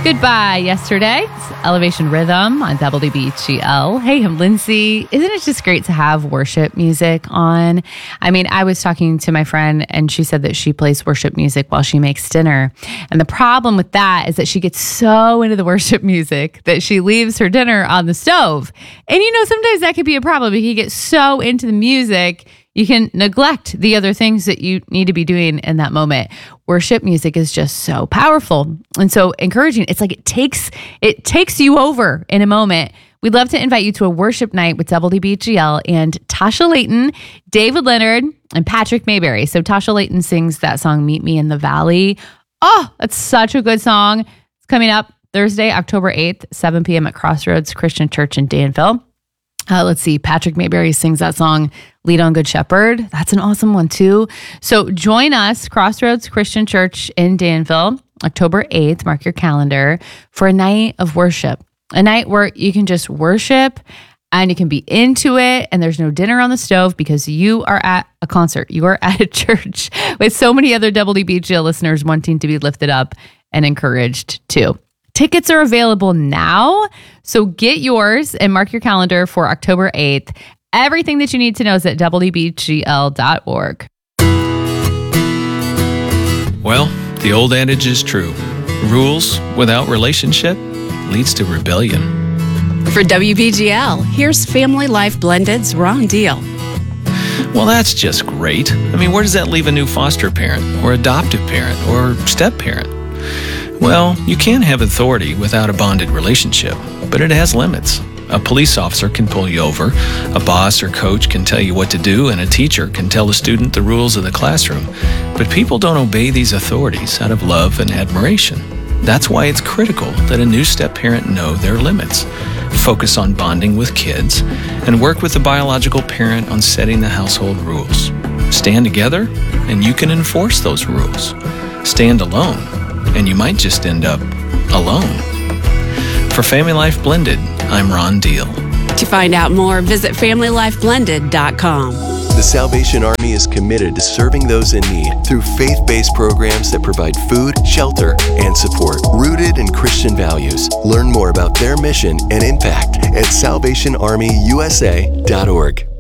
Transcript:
Goodbye yesterday. It's Elevation Rhythm on WBGL. Hey, I'm Lindsay. Isn't it just great to have worship music on? I mean, I was talking to my friend and she said that she plays worship music while she makes dinner. And the problem with that is that she gets so into the worship music that she leaves her dinner on the stove. And sometimes that could be a problem. If you get so into the music, you can neglect the other things that you need to be doing in that moment. Worship music is just so powerful and so encouraging. It's like it takes you over in a moment. We'd love to invite you to a worship night with WBGL and Tasha Layton, David Leonard, and Patrick Mayberry. So Tasha Layton sings that song, Meet Me in the Valley. Oh, that's such a good song. It's coming up Thursday, October 8th, 7 p.m. at Crossroads Christian Church in Danville. Let's see. Patrick Mayberry sings that song, Lead on Good Shepherd. That's an awesome one too. So join us, Crossroads Christian Church in Danville, October 8th, mark your calendar, for a night of worship. A night where you can just worship and you can be into it and there's no dinner on the stove because you are at a concert. You are at a church with so many other WBGL listeners wanting to be lifted up and encouraged too. Tickets are available now, so get yours and mark your calendar for October 8th. Everything that you need to know is at WBGL.org. Well, the old adage is true. Rules without relationship leads to rebellion. For WBGL, here's Family Life Blended's Ron Deal. Well, that's just great. I mean, where does that leave a new foster parent or adoptive parent or step-parent? Well, you can have authority without a bonded relationship, but it has limits. A police officer can pull you over, a boss or coach can tell you what to do, and a teacher can tell a student the rules of the classroom. But people don't obey these authorities out of love and admiration. That's why it's critical that a new step-parent know their limits, focus on bonding with kids, and work with the biological parent on setting the household rules. Stand together, and you can enforce those rules. Stand alone, and you might just end up alone. For Family Life Blended, I'm Ron Deal. To find out more, visit FamilyLifeBlended.com. The Salvation Army is committed to serving those in need through faith-based programs that provide food, shelter, and support, rooted in Christian values. Learn more about their mission and impact at SalvationArmyUSA.org.